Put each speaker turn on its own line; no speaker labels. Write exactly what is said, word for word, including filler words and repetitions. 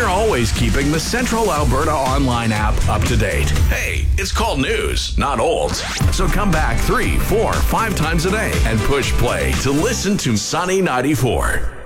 always keeping the Central Alberta Online app up to date. Hey, it's called news, not old. So come back three, four, five times a day and push play to listen to Sunny ninety-four.